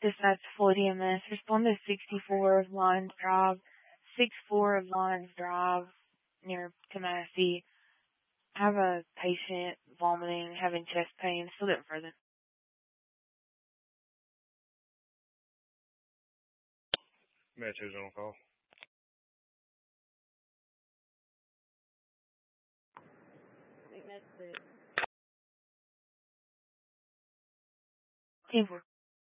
Dispatch Floyd EMS. Respond to 64 of Lions Drive, 64 of Lions Drive near Tomassi. I have a patient vomiting, having chest pain. Still getting further. Match who's on call. Team 4.